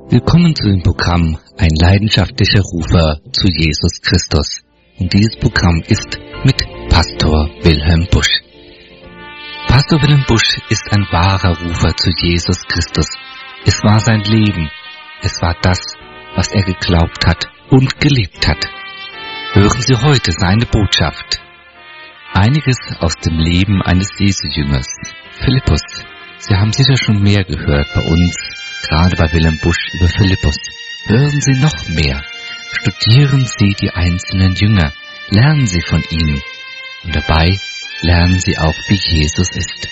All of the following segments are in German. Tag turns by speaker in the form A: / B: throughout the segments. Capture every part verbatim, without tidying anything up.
A: Willkommen zu dem Programm Ein leidenschaftlicher Rufer zu Jesus Christus. Und dieses Programm ist mit Pastor Wilhelm Busch. Pastor Wilhelm Busch ist ein wahrer Rufer zu Jesus Christus. Es war sein Leben. Es war das, was er geglaubt hat und gelebt hat. Hören Sie heute seine Botschaft. Einiges aus dem Leben eines Jesu-Jüngers, Philippus. Sie haben sicher schon mehr gehört bei uns, gerade bei Wilhelm Busch über Philippus. Hören Sie noch mehr. Studieren Sie die einzelnen Jünger. Lernen Sie von ihnen. Und dabei lernen Sie auch, wie Jesus ist.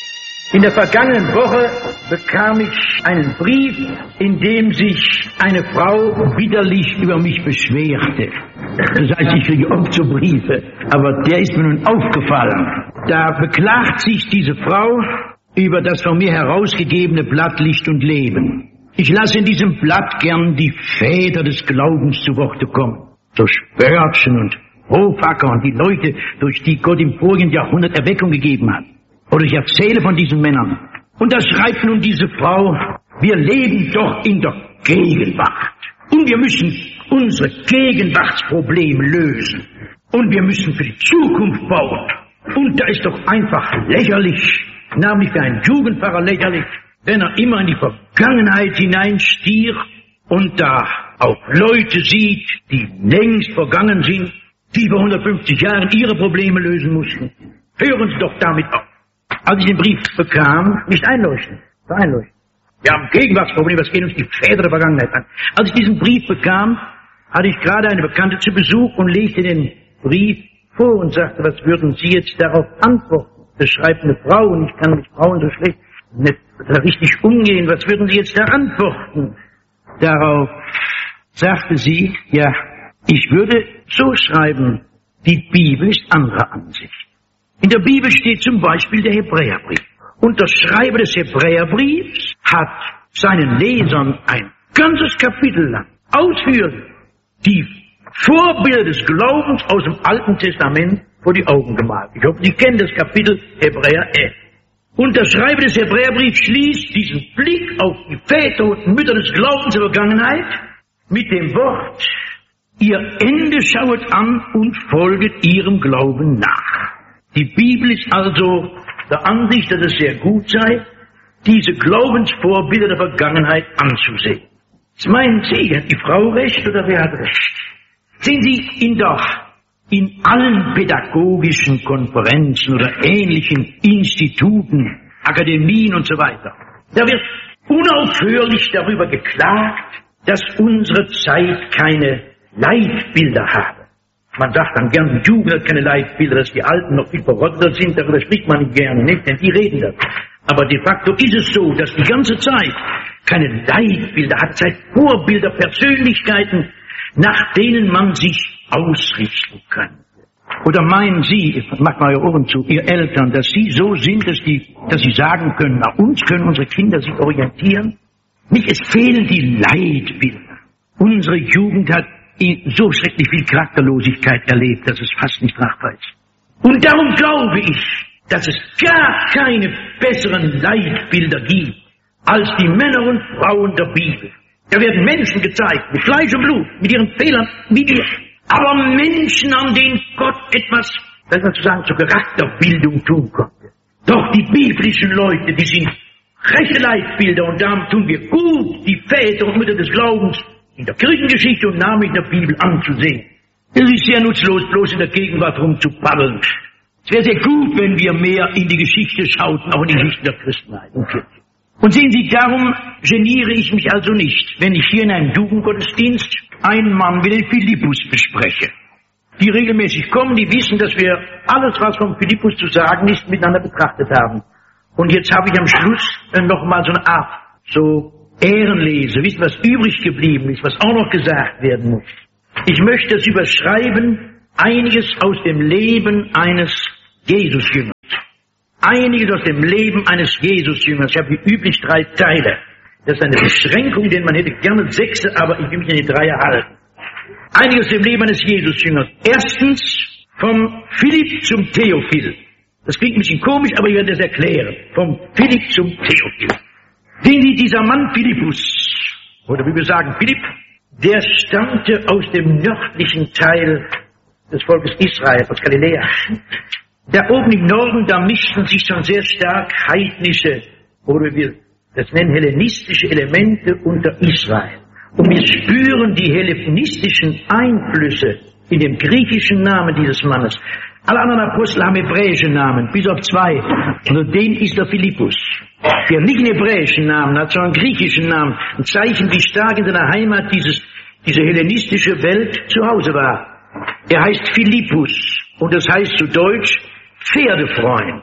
B: In der vergangenen Woche bekam ich einen Brief, in dem sich eine Frau bitterlich über mich beschwerte. Das heißt, ich kriege oft so Briefe, aber der ist mir nun aufgefallen. Da beklagt sich diese Frau über das von mir herausgegebene Blatt Licht und Leben. Ich lasse in diesem Blatt gern die Väter des Glaubens zu Worte kommen. So Spörtchen und Hofacker und die Leute, durch die Gott im vorigen Jahrhundert Erweckung gegeben hat. Oder ich erzähle von diesen Männern. Und da schreibt nun diese Frau, wir leben doch in der Gegenwart. Und wir müssen unsere Gegenwartsprobleme lösen. Und wir müssen für die Zukunft bauen. Und da ist doch einfach lächerlich, namentlich für einen Jugendpfarrer lächerlich, wenn er immer in die Vergangenheit hineinstiert und da auch Leute sieht, die längst vergangen sind, die vor hundertfünfzig Jahren ihre Probleme lösen mussten. Hören Sie doch damit auf. Als ich den Brief bekam, nicht einleuchten, einleuchten. Wir haben Gegenwartsprobleme, was gehen uns die Väter der Vergangenheit an. Als ich diesen Brief bekam, hatte ich gerade eine Bekannte zu Besuch und legte den Brief vor und sagte, was würden Sie jetzt darauf antworten? Das schreibt eine Frau und ich kann mit Frauen so schlecht nicht richtig umgehen. Was würden Sie jetzt da antworten? Darauf sagte sie, ja, ich würde so schreiben, die Bibel ist anderer Ansicht. In der Bibel steht zum Beispiel der Hebräerbrief. Und der Schreiber des Hebräerbriefs hat seinen Lesern ein ganzes Kapitel lang ausführlich die Vorbilder des Glaubens aus dem Alten Testament vor die Augen gemalt. Ich hoffe, Sie kennen das Kapitel Hebräer elf. Und der Schreiber des Hebräerbriefs schließt diesen Blick auf die Väter und Mütter des Glaubens der Vergangenheit mit dem Wort, ihr Ende schauet an und folget ihrem Glauben nach. Die Bibel ist also der Ansicht, dass es sehr gut sei, diese Glaubensvorbilder der Vergangenheit anzusehen. Was meinen Sie, hat die Frau recht oder wer hat recht? Sehen Sie, in der, in allen pädagogischen Konferenzen oder ähnlichen Instituten, Akademien und so weiter, da wird unaufhörlich darüber geklagt, dass unsere Zeit keine Leitbilder habe. Man sagt dann gern, die Jugend hat keine Leitbilder, dass die Alten noch viel verrotteter sind, darüber spricht man nicht gerne, nicht, denn die reden das. Aber de facto ist es so, dass die ganze Zeit keine Leitbilder hat, seit Vorbilder, Persönlichkeiten, nach denen man sich ausrichten kann. Oder meinen Sie, macht mal Ihre Ohren zu, Ihr Eltern, dass Sie so sind, dass, die, dass Sie sagen können, nach uns können unsere Kinder sich orientieren? Nicht, es fehlen die Leitbilder. Unsere Jugend hat so schrecklich viel Charakterlosigkeit erlebt, dass es fast nicht tragbar ist. Und darum glaube ich, dass es gar keine besseren Leitbilder gibt, als die Männer und Frauen der Bibel. Da werden Menschen gezeigt, mit Fleisch und Blut, mit ihren Fehlern, wie wir. Aber Menschen, an denen Gott etwas, das man zu sagen, zur Charakterbildung tun konnte. Doch die biblischen Leute, die sind rechte Leitbilder und darum tun wir gut, die Väter und Mütter des Glaubens in der Kirchengeschichte und namentlich in der Bibel anzusehen. Es ist sehr nutzlos, bloß in der Gegenwart rumzupaddeln. Es wäre sehr gut, wenn wir mehr in die Geschichte schauten, auch in die Geschichte der Christenheit und Kirche. Und sehen Sie, darum geniere ich mich also nicht, wenn ich hier in einem Jugendgottesdienst einen Mann wie den Philippus bespreche. Die regelmäßig kommen, die wissen, dass wir alles, was von Philippus zu sagen ist, miteinander betrachtet haben. Und jetzt habe ich am Schluss noch mal so eine Art, so Ehrenlese, wissen, was übrig geblieben ist, was auch noch gesagt werden muss. Ich möchte es überschreiben, einiges aus dem Leben eines Jesusjüngers. Einiges aus dem Leben eines Jesusjüngers. Ich habe wie üblich drei Teile. Das ist eine Beschränkung, denn man hätte gerne sechs, aber ich will mich an die drei halten. Einiges aus dem Leben eines Jesusjüngers. Erstens, vom Philipp zum Theophil. Das klingt ein bisschen komisch, aber ich werde das erklären. Vom Philipp zum Theophil. Sehen Sie, dieser Mann Philippus oder wie wir sagen, Philipp, der stammte aus dem nördlichen Teil des Volkes Israel, aus Galiläa. Da oben im Norden, da mischten sich schon sehr stark heidnische, oder wir das nennen hellenistische Elemente unter Israel. Und wir spüren die hellenistischen Einflüsse in dem griechischen Namen dieses Mannes. Alle anderen Apostel haben hebräische Namen, bis auf zwei. Unter denen ist der Philippus, der nicht einen hebräischen Namen hat, sondern einen griechischen Namen. Ein Zeichen, wie stark in seiner Heimat dieses, diese hellenistische Welt zu Hause war. Er heißt Philippus und das heißt zu Deutsch Pferdefreund.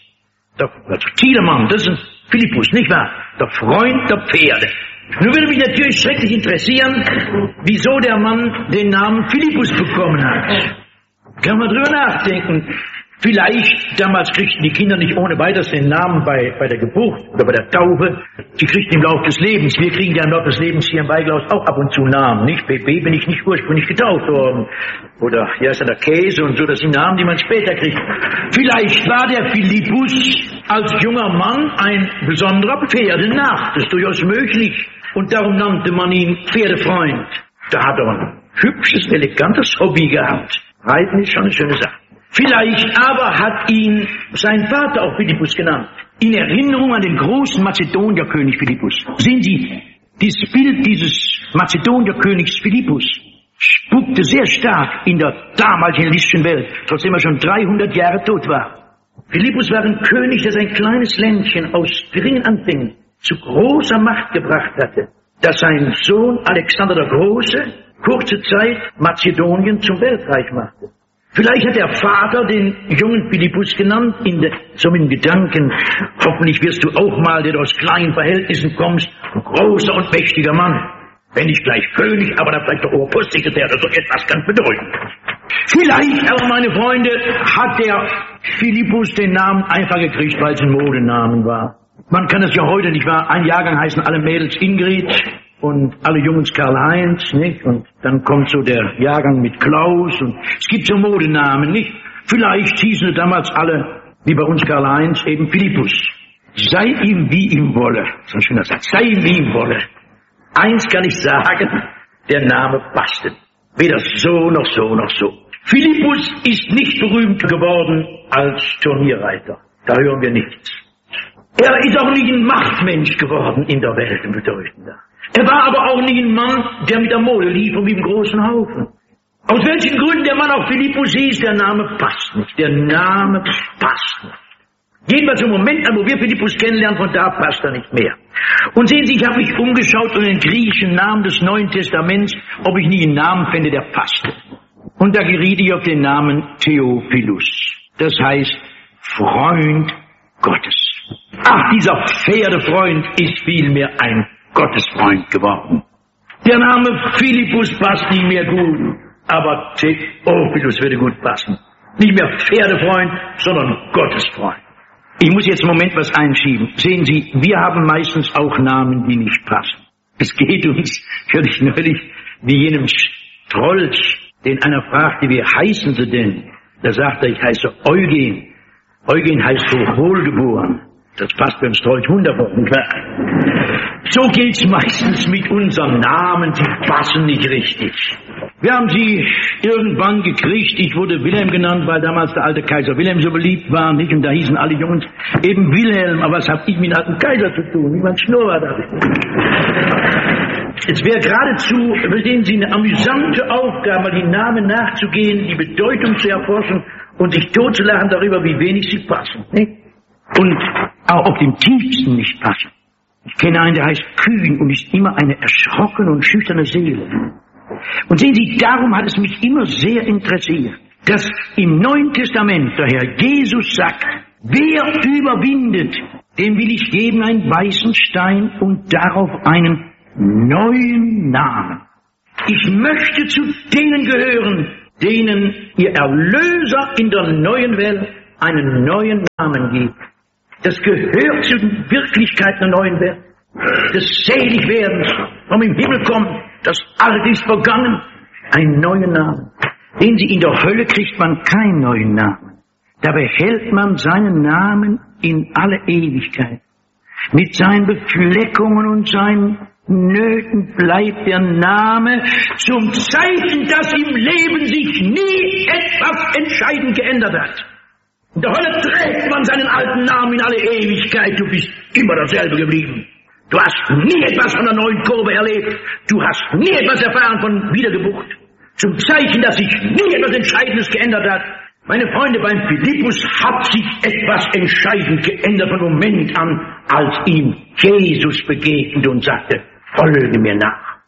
B: Der Tielemann, das ist ein Philippus, nicht wahr? Der Freund der Pferde. Nun würde mich natürlich schrecklich interessieren, wieso der Mann den Namen Philippus bekommen hat. Kann man drüber nachdenken. Vielleicht, damals kriegten die Kinder nicht ohne weiteres den Namen bei, bei der Geburt oder bei der Taufe. Die kriegten im Laufe des Lebens. Wir kriegen ja im Laufe des Lebens hier im Weiglaus auch ab und zu Namen, nicht? B B bin ich nicht ursprünglich getauft worden. Oder hier ist ja der Käse und so, das sind Namen, die man später kriegt. Vielleicht war der Philippus als junger Mann ein besonderer Pferdenarr. Das ist durchaus möglich. Und darum nannte man ihn Pferdefreund. Da hat er ein hübsches, elegantes Hobby gehabt. Reiten ist schon eine schöne Sache. Vielleicht aber hat ihn sein Vater auch Philippus genannt. In Erinnerung an den großen Mazedonierkönig Philippus. Sehen Sie, dieses Bild dieses Mazedonierkönigs Philippus spukte sehr stark in der damaligen hellenistischen Welt, trotzdem er schon dreihundert Jahre tot war. Philippus war ein König, der sein kleines Ländchen aus geringen Anfängen zu großer Macht gebracht hatte, dass sein Sohn Alexander der Große kurze Zeit Mazedonien zum Weltreich machte. Vielleicht hat der Vater den jungen Philippus genannt, in der, so mit dem Gedanken, hoffentlich wirst du auch mal, der du aus kleinen Verhältnissen kommst, ein großer und mächtiger Mann. Wenn nicht gleich König, aber dann vielleicht der Oberpostsekretär, das so etwas ganz bedeutend. Vielleicht aber, meine Freunde, hat der Philippus den Namen einfach gekriegt, weil es ein Modenamen war. Man kann es ja heute nicht wahr. Ein Jahrgang heißen alle Mädels Ingrid und alle Jungs Karl-Heinz, nicht? Und dann kommt so der Jahrgang mit Klaus und es gibt so Modenamen, nicht? Vielleicht hießen damals alle, wie bei uns Karl-Heinz, eben Philippus. Sei ihm wie ihm wolle. Das ist ein schöner Satz. Sei ihm wie ihm wolle. Eins kann ich sagen, der Name passte. Weder so noch so noch so. Philippus ist nicht berühmt geworden als Turnierreiter. Da hören wir nichts. Er ist auch nicht ein Machtmensch geworden in der Welt, im Bedeutenden. Er war aber auch nicht ein Mann, der mit der Mode lief und mit dem großen Haufen. Aus welchen Gründen der Mann auch Philippus hieß, der Name passt nicht. Der Name passt nicht. Jedenfalls im Moment an, wo wir Philippus kennenlernen, von da passt er nicht mehr. Und sehen Sie, ich habe mich umgeschaut unter den griechischen Namen des Neuen Testaments, ob ich nie einen Namen fände, der passte. Und da geriet ich auf den Namen Theophilus. Das heißt Freund Gottes. Ach, dieser Pferdefreund ist vielmehr ein Gottesfreund geworden. Der Name Philippus passt nicht mehr gut, aber Theophilus würde gut passen. Nicht mehr Pferdefreund, sondern Gottesfreund. Ich muss jetzt im Moment was einschieben. Sehen Sie, wir haben meistens auch Namen, die nicht passen. Es geht uns, hörte ich neulich, wie jenem Strolch, den einer fragte, wie heißen Sie denn? Da sagt er, ich heiße Eugen. Eugen heißt so wohlgeboren. Das passt beim Strolch wunderbar, nicht wahr? So geht's meistens mit unseren Namen, die passen nicht richtig. Wir haben sie irgendwann gekriegt, ich wurde Wilhelm genannt, weil damals der alte Kaiser Wilhelm so beliebt war, nicht? Und da hießen alle Jungs eben Wilhelm, aber was hab ich mit dem alten Kaiser zu tun? Niemand Schnurrbart habe ich. Es wäre geradezu, verstehen Sie, eine amüsante Aufgabe, mal die Namen nachzugehen, die Bedeutung zu erforschen und sich totzulachen darüber, wie wenig sie passen, nicht? Und auch auf dem tiefsten nicht passen. Ich kenne einen, der heißt Kühn und ist immer eine erschrockene und schüchterne Seele. Und sehen Sie, darum hat es mich immer sehr interessiert, dass im Neuen Testament der Herr Jesus sagt, wer überwindet, dem will ich geben einen weißen Stein und darauf einen neuen Namen. Ich möchte zu denen gehören, denen ihr Erlöser in der neuen Welt einen neuen Namen gibt. Das gehört zu den Wirklichkeiten der neuen Welt, des Seligwerdens, vom im Himmel kommt, das Alte ist vergangen, einen neuen Namen. Den Sie in der Hölle kriegt man keinen neuen Namen. Da behält man seinen Namen in alle Ewigkeit. Mit seinen Befleckungen und seinen Nöten bleibt der Name zum Zeichen, dass im Leben sich nie etwas entscheidend geändert hat. In der Hölle trägt man seinen alten Namen in alle Ewigkeit. Du bist immer dasselbe geblieben. Du hast nie etwas von der neuen Kurve erlebt. Du hast nie etwas erfahren von Wiedergeburt. Zum Zeichen, dass sich nie etwas Entscheidendes geändert hat. Meine Freunde, beim Philippus hat sich etwas entscheidend geändert vom Moment an, als ihm Jesus begegnete und sagte, folge mir nach.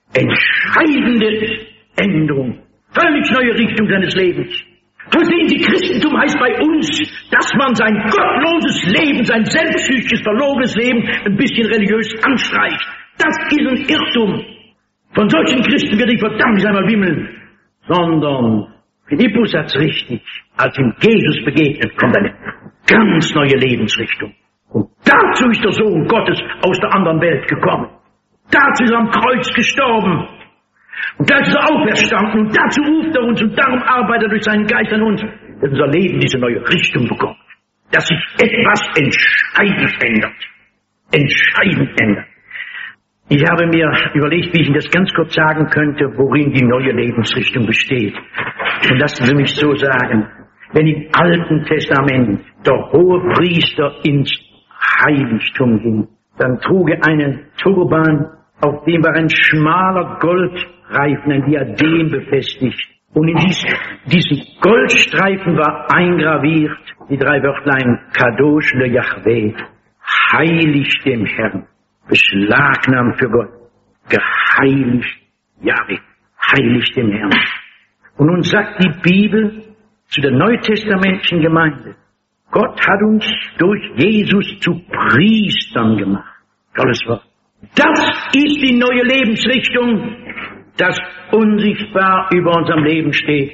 B: Entscheidende Änderung. Völlig neue Richtung seines Lebens. Verstehen Sie, Christentum heißt bei uns, dass man sein gottloses Leben, sein selbstsüchtiges, verlogenes Leben ein bisschen religiös anstreicht. Das ist ein Irrtum. Von solchen Christen werde ich verdammt einmal wimmeln. Sondern Philippus hat's richtig. Als ihm Jesus begegnet, kommt eine ganz neue Lebensrichtung. Und dazu ist der Sohn Gottes aus der anderen Welt gekommen. Dazu ist er am Kreuz gestorben. Und dazu ist er auferstanden. Und dazu ruft er uns. Und darum arbeitet er durch seinen Geist an uns, dass unser Leben diese neue Richtung bekommt. Dass sich etwas entscheidend ändert. Entscheidend ändert. Ich habe mir überlegt, wie ich Ihnen das ganz kurz sagen könnte, worin die neue Lebensrichtung besteht. Und lassen Sie mich so sagen, wenn im Alten Testament der Hohepriester ins Heiligtum ging, dann trug er einen Turban, auf dem war ein schmaler Goldreifen, ein Diadem befestigt. Und in dies, diesen Goldstreifen war eingraviert die drei Wörtlein Kadosh le Yahweh, heilig dem Herrn. Beschlagnahmt für Gott, geheiligt, Jahwe, heilig dem Herrn. Und nun sagt die Bibel zu der neutestamentlichen Gemeinde, Gott hat uns durch Jesus zu Priestern gemacht. Tolles Wort. Das ist die neue Lebensrichtung, das unsichtbar über unserem Leben steht,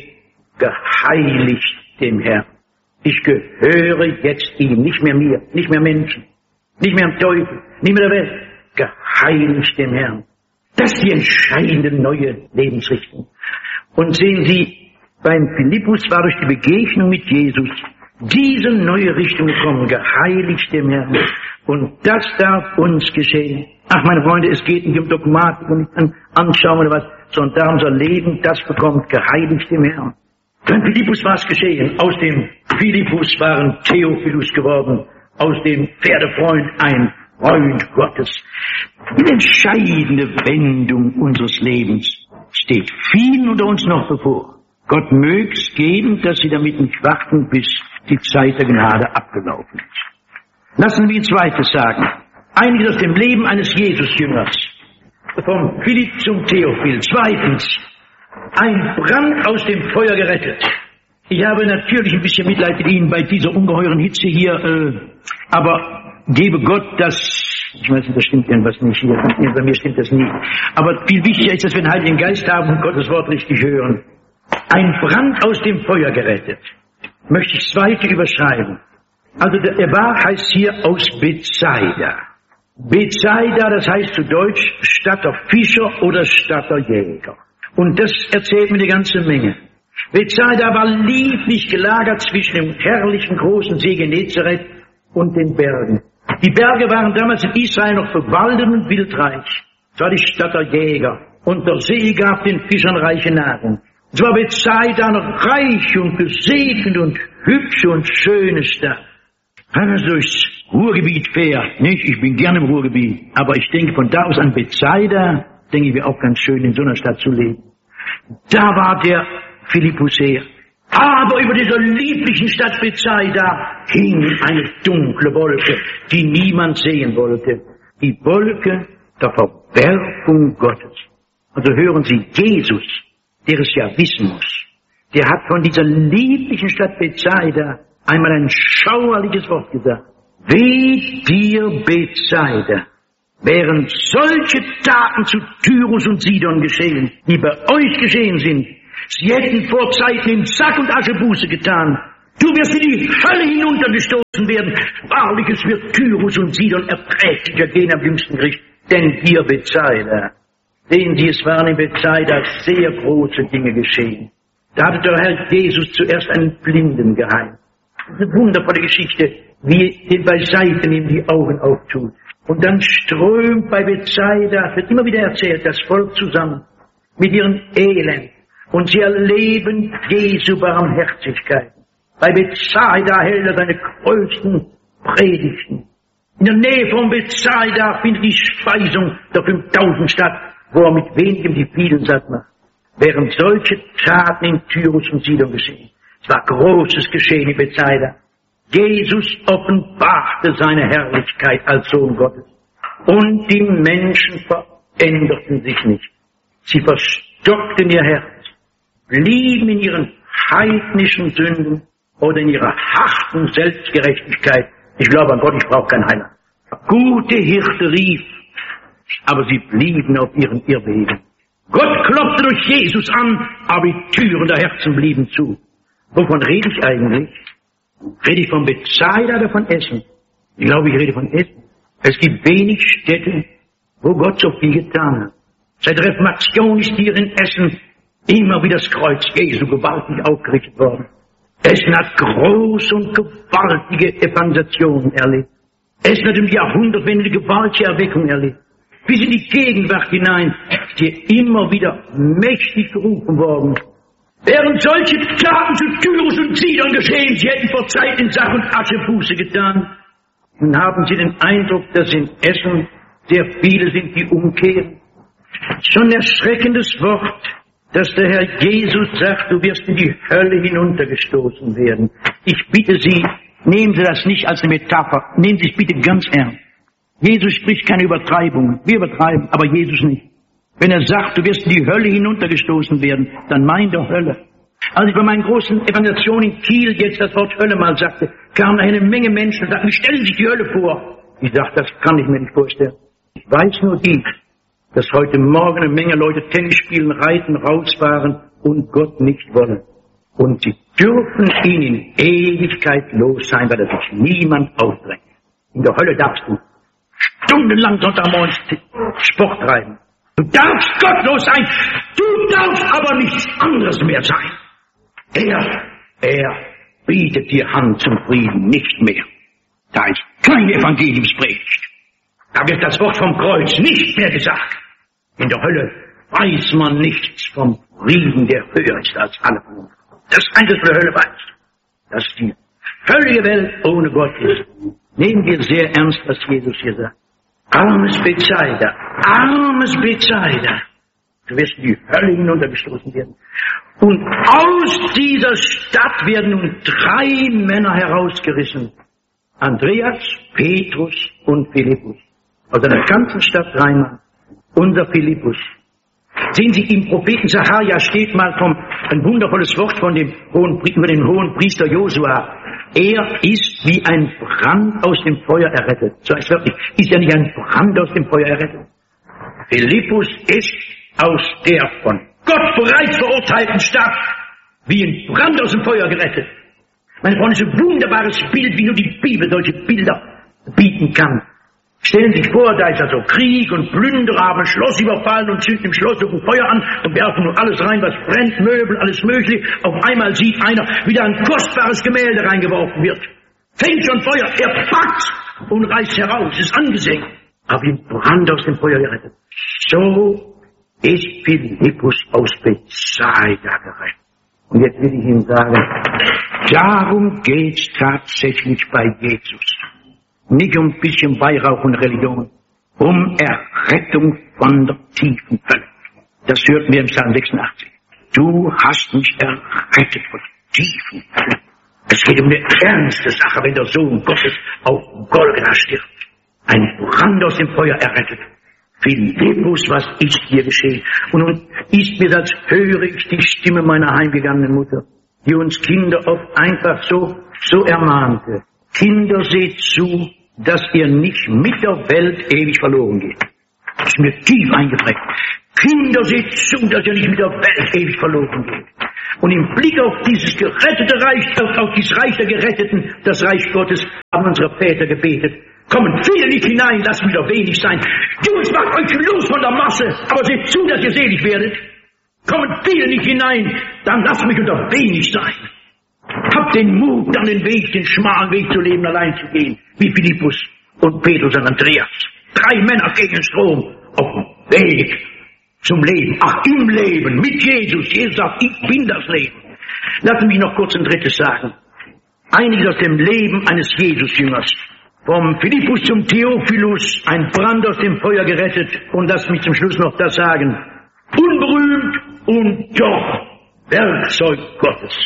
B: geheiligt dem Herrn. Ich gehöre jetzt ihm, nicht mehr mir, nicht mehr Menschen. Nicht mehr am Teufel, nicht mehr der Welt, geheiligt dem Herrn. Das ist die entscheidende neue Lebensrichtung. Und sehen Sie, beim Philippus war durch die Begegnung mit Jesus diese neue Richtung gekommen, geheiligt dem Herrn. Und das darf uns geschehen. Ach, meine Freunde, es geht nicht um Dogmatik und nicht an Anschauen oder was, sondern darum, unser Leben, das bekommt geheiligt dem Herrn. Beim Philippus war es geschehen. Aus dem Philippus waren Theophilus geworden. Aus dem Pferdefreund ein Freund Gottes. Die entscheidende Wendung unseres Lebens steht vielen unter uns noch bevor. Gott mög's geben, dass sie damit nicht warten, bis die Zeit der Gnade abgelaufen ist. Lassen wir ein zweites sagen. Einiges aus dem Leben eines Jesus-Jüngers. Vom Philipp zum Theophil. Zweitens, ein Brand aus dem Feuer gerettet. Ich habe natürlich ein bisschen Mitleid mit Ihnen bei dieser ungeheuren Hitze hier, äh, aber gebe Gott das, ich weiß nicht, das stimmt irgendwas nicht hier, bei mir stimmt das nie, aber viel wichtiger ist, dass wir den Heiligen Geist haben und Gottes Wort richtig hören. Ein Brand aus dem Feuer gerettet. Möchte ich zweite überschreiben. Also der, er war, heißt hier aus Bethsaida. Bethsaida, das heißt zu Deutsch Stadt der Fischer oder Stadt der Jäger. Und das erzählt mir eine ganze Menge. Bethsaida war lieblich gelagert zwischen dem herrlichen großen See Genezareth und den Bergen. Die Berge waren damals in Israel noch bewaldet und wildreich. Es war die Stadt der Jäger. Und der See gab den Fischern reiche Nahrung. Es war Bethsaida noch reich und gesegnet und hübsche und schöne Stadt. Wenn man durchs Ruhrgebiet fährt, nicht? Ich bin gerne im Ruhrgebiet. Aber ich denke von da aus an Bethsaida, denke ich, wäre auch ganz schön, in so einer Stadt zu leben. Da war der Philippus her. Aber über dieser lieblichen Stadt Bethsaida hing eine dunkle Wolke, die niemand sehen wollte. Die Wolke der Verwerfung Gottes. Also hören Sie, Jesus, der es ja wissen muss, der hat von dieser lieblichen Stadt Bethsaida einmal ein schauerliches Wort gesagt. Weh dir, Bethsaida, wären solche Taten zu Tyrus und Sidon geschehen, die bei euch geschehen sind, sie hätten vor Zeiten in Sack und Asche Buße getan. Du wirst in die Hölle hinuntergestoßen werden. Wahrlich, es wird Tyrus und Sidon erträglicher gehen am jüngsten Gericht, denn hier Bethsaida. Sehen Sie, es waren in Bethsaida sehr große Dinge geschehen. Da hatte der Herr Jesus zuerst einen Blinden geheilt. Das ist eine wundervolle Geschichte, wie den beiseite ihm die Augen auftut. Und dann strömt bei Bethsaida, wird immer wieder erzählt, das Volk zusammen mit ihren Elend. Und sie erleben Jesu Barmherzigkeit. Bei Bethsaida hält er seine größten Predigten. In der Nähe von Bethsaida findet die Speisung der fünftausend statt, wo er mit wenigem die vielen satt macht. Während solche Taten in Tyrus und Sidon geschehen. Es war großes Geschehen in Bethsaida. Jesus offenbarte seine Herrlichkeit als Sohn Gottes. Und die Menschen veränderten sich nicht. Sie verstockten ihr Herz, blieben in ihren heidnischen Sünden oder in ihrer harten Selbstgerechtigkeit. Ich glaube an Gott, ich brauche keinen Heiland. Gute Hirte rief, aber sie blieben auf ihren Irrwegen. Gott klopfte durch Jesus an, aber die Türen der Herzen blieben zu. Wovon rede ich eigentlich? Rede ich von Bethsaida oder von Essen? Ich glaube, ich rede von Essen. Es gibt wenig Städte, wo Gott so viel getan hat. Seit der Reformation ist hier in Essen immer wieder das Kreuz Jesu gewaltig aufgerichtet worden. Essen hat große und gewaltige Evangelisationen erlebt. Essen hat im Jahrhundertwende eine gewaltige Erweckung erlebt. Bis in die Gegenwart hinein ist hier immer wieder mächtig gerufen worden. Während solche Taten zu Tyrus und Sidon geschehen, sie hätten vor Zeit in Sach und Asche Buße getan, nun haben sie den Eindruck, dass in Essen sehr viele sind, die umkehren. Schon ein erschreckendes Wort, dass der Herr Jesus sagt, du wirst in die Hölle hinuntergestoßen werden. Ich bitte Sie, nehmen Sie das nicht als eine Metapher, nehmen Sie es bitte ganz ernst. Jesus spricht keine Übertreibungen, wir übertreiben, aber Jesus nicht. Wenn er sagt, du wirst in die Hölle hinuntergestoßen werden, dann meint er Hölle. Als ich bei meinen großen Evangelisationen in Kiel jetzt das Wort Hölle mal sagte, kamen eine Menge Menschen und sagten, wie stellen Sie sich die Hölle vor? Ich sagte, das kann ich mir nicht vorstellen. Ich weiß nur dies, dass heute Morgen eine Menge Leute Tennis spielen, reiten, rausfahren und Gott nicht wollen. Und sie dürfen ihn in Ewigkeit los sein, weil da sich niemand aufdrängt. In der Hölle darfst du stundenlang Sonntagmorgens Sport treiben. Du darfst gottlos sein, du darfst aber nichts anderes mehr sein. Er, er bietet dir Hand zum Frieden nicht mehr. Da ist kein Evangeliumspredigt. Da wird das Wort vom Kreuz nicht mehr gesagt. In der Hölle weiß man nichts vom Frieden, der höher ist als alle Vernunft. Das Einzige, was die Hölle weiß, dass die völlige Welt ohne Gott ist. Nehmen wir sehr ernst, was Jesus hier sagt. Armes Bethsaida, armes Bethsaida, du wirst in die Hölle hinuntergestoßen werden. Und aus dieser Stadt werden nun drei Männer herausgerissen. Andreas, Petrus und Philippus. Aus einer ganzen Stadt drei Mann. Unser Philippus. Sehen Sie, im Propheten Sacharja steht mal vom, ein wundervolles Wort von dem hohen, über den hohen Priester Josua. Er ist wie ein Brand aus dem Feuer errettet. So heißt wirklich, ist ja nicht ein Brand aus dem Feuer errettet. Philippus ist aus der von Gott bereits verurteilten Stadt wie ein Brand aus dem Feuer gerettet. Meine Freunde, es ist ein wunderbares Bild, wie nur die Bibel solche Bilder bieten kann. Stellen Sie sich vor, da ist also Krieg und Plünderer haben ein Schloss überfallen und zünden im Schloss ein Feuer an und werfen nun alles rein, was brennt, Möbel, alles mögliche. Auf einmal sieht einer, wie da ein kostbares Gemälde reingeworfen wird. Fängt schon Feuer, er packt und reißt heraus, ist angesehen. Aber wie ein Brand aus dem Feuer gerettet. So ist Philippus aus Bethsaida gerettet. Und jetzt will ich Ihnen sagen, darum geht's tatsächlich bei Jesus. Nicht um ein bisschen Weihrauch und Religion, um Errettung von der tiefen Hölle. Das hört mir im Psalm sechsundachtzig. Du hast mich errettet von der tiefen Hölle. Es geht um eine ernste Sache, wenn der Sohn Gottes auf Golgatha stirbt. Ein Brand aus dem Feuer errettet. Philippus, was ist hier geschehen? Und nun ist mir, als höre ich die Stimme meiner heimgegangenen Mutter, die uns Kinder oft einfach so, so ermahnte. Kinder, seht zu, dass ihr nicht mit der Welt ewig verloren geht. Das ist mir tief eingeprägt. Kinder, seht zu, dass ihr nicht mit der Welt ewig verloren geht. Und im Blick auf dieses gerettete Reich, auf, auf dieses Reich der Geretteten, das Reich Gottes, haben unsere Väter gebetet. Kommen viele nicht hinein, lasst wieder wenig sein. Jungs, macht euch los von der Masse, aber seht zu, dass ihr selig werdet. Kommen viele nicht hinein, dann lasst mich unter wenig sein. Habt den Mut, dann den Weg, den schmalen Weg zu leben, allein zu gehen, wie Philippus und Petrus und Andreas. drei Männer gegen den Strom auf dem Weg zum Leben. Ach, im Leben, mit Jesus. Jesus sagt, ich bin das Leben. Lassen mich noch kurz ein drittes sagen. Einiges aus dem Leben eines Jesus-Jüngers. Vom Philippus zum Theophilus, ein Brand aus dem Feuer gerettet. Und lasst mich zum Schluss noch das sagen. Unberühmt und doch Werkzeug Gottes.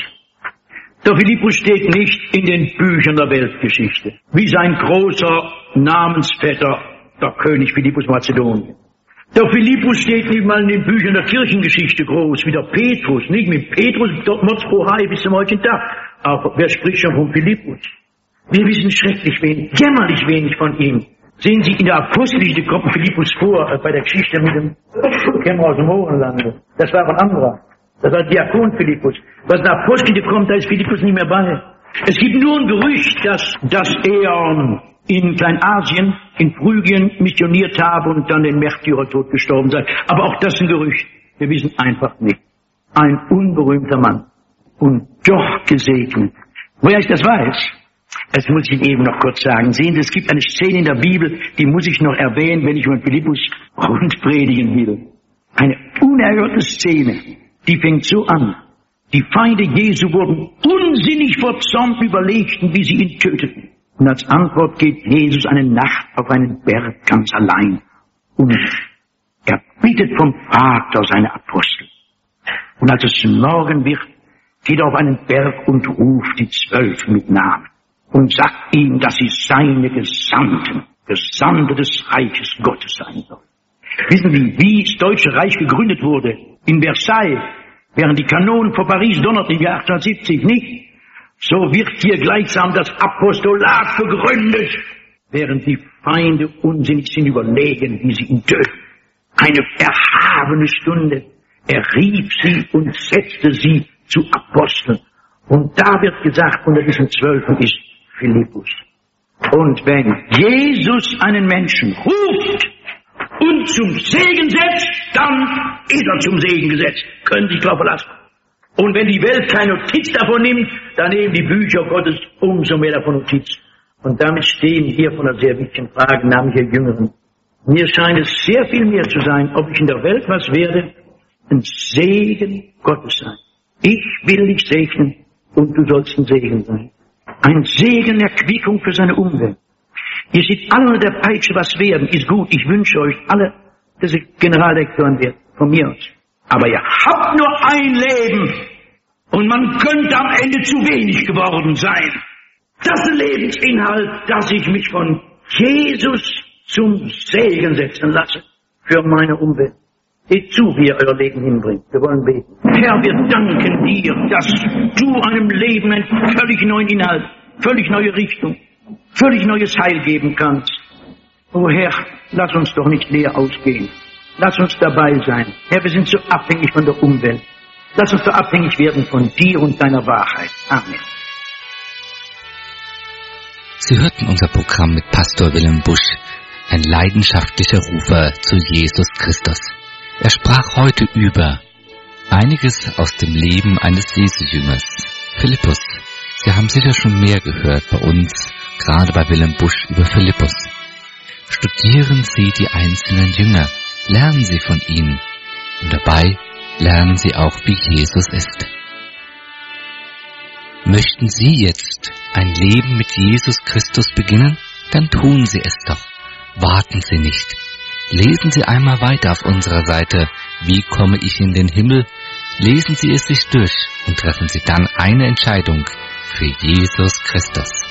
B: Der Philippus steht nicht in den Büchern der Weltgeschichte, wie sein großer Namensvetter, der König Philippus Mazedonien. Der Philippus steht nicht mal in den Büchern der Kirchengeschichte groß, wie der Petrus, nicht mit Petrus, dort Mordsprohai bis zum heutigen Tag. Aber wer spricht schon vom Philippus? Wir wissen schrecklich wenig, jämmerlich wenig von ihm. Sehen Sie, in der Apostelgeschichte kommt Philippus vor, äh, bei der Geschichte mit dem Kämmerer aus dem Mohrenlande. Das war ein anderer. Das war Diakon Philippus. Was in der Apostelgeschichte kommt, da ist Philippus nicht mehr bei. Es gibt nur ein Gerücht, dass, dass er in Kleinasien, in Phrygien missioniert habe und dann den Märtyrertod gestorben sei. Aber auch das ist ein Gerücht. Wir wissen einfach nicht. Ein unberühmter Mann. Und doch gesegnet. Woher ich das weiß? Das muss ich eben noch kurz sagen. Sehen Sie, es gibt eine Szene in der Bibel, die muss ich noch erwähnen, wenn ich über Philippus rund predigen will. Eine unerhörte Szene, die fängt so an. Die Feinde Jesu wurden unsinnig vor Zorn überlegten, wie sie ihn töteten. Und als Antwort geht Jesus eine Nacht auf einen Berg ganz allein. Und er bittet vom Vater seine Apostel. Und als es Morgen wird, geht er auf einen Berg und ruft die Zwölf mit Namen. Und sagt ihm, dass sie seine Gesandten, Gesandte des Reiches Gottes sein sollen. Wissen Sie, wie das Deutsche Reich gegründet wurde? In Versailles, während die Kanonen vor Paris donnerten im Jahr achtzehnhundertsiebzig, nicht? So wird hier gleichsam das Apostolat begründet, während die Feinde unsinnig sind, überlegen, wie sie ihn töten. Eine erhabene Stunde. Er rief sie und setzte sie zu Aposteln. Und da wird gesagt, unter diesen Zwölfen ist Philippus. Und wenn Jesus einen Menschen ruft und zum Segen setzt, dann ist er zum Segen gesetzt. Können Sie sich drauf verlassen. Und wenn die Welt keine Notiz davon nimmt, dann nehmen die Bücher Gottes umso mehr davon Notiz. Und damit stehen hier von einer sehr wichtigen Frage, nämlich der Jüngeren. Mir scheint es sehr viel mehr zu sein, ob ich in der Welt was werde, ein Segen Gottes sein. Ich will dich segnen und du sollst ein Segen sein. Ein Segen der Erquickung für seine Umwelt. Ihr seht alle unter der Peitsche was werden, ist gut. Ich wünsche euch alle, dass ihr Generaldirektoren werdet, von mir aus. Aber ihr habt nur ein Leben und man könnte am Ende zu wenig geworden sein. Das ist ein Lebensinhalt, dass ich mich von Jesus zum Segen setzen lasse für meine Umwelt. Seht zu, wie ihr euer Leben hinbringt. Wir wollen beten. Herr, wir danken dir, dass du einem Leben einen völlig neuen Inhalt, völlig neue Richtung, völlig neues Heil geben kannst. O Herr, lass uns doch nicht leer ausgehen. Lass uns dabei sein. Herr, wir sind so abhängig von der Umwelt. Lass uns so abhängig werden von dir und deiner Wahrheit. Amen.
A: Sie hörten unser Programm mit Pastor Wilhelm Busch, ein leidenschaftlicher Rufer zu Jesus Christus. Er sprach heute über einiges aus dem Leben eines Jesu-Jüngers, Philippus. Sie haben sicher schon mehr gehört bei uns, gerade bei Wilhelm Busch über Philippus. Studieren Sie die einzelnen Jünger. Lernen Sie von ihnen und dabei lernen Sie auch, wie Jesus ist. Möchten Sie jetzt ein Leben mit Jesus Christus beginnen? Dann tun Sie es doch. Warten Sie nicht. Lesen Sie einmal weiter auf unserer Seite, wie komme ich in den Himmel? Lesen Sie es sich durch und treffen Sie dann eine Entscheidung für Jesus Christus.